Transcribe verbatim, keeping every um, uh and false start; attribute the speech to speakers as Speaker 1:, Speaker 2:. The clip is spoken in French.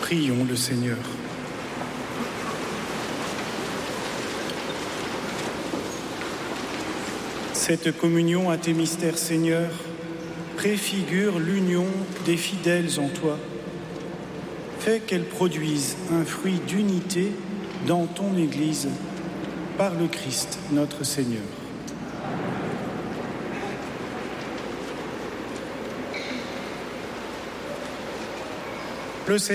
Speaker 1: Prions le Seigneur. Cette communion à tes mystères, Seigneur, préfigure l'union des fidèles en toi. Fais qu'elle produise un fruit d'unité dans ton Église, par le Christ notre Seigneur. Le